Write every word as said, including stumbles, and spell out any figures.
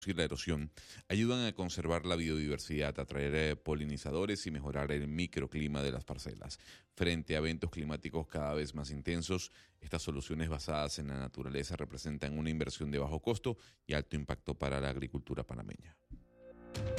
reducir la erosión, ayudan a conservar la biodiversidad, atraer eh, polinizadores y mejorar el microclima de las parcelas. Frente a eventos climáticos cada vez más intensos, estas soluciones basadas en la naturaleza representan una inversión de bajo costo y alto impacto para la agricultura panameña.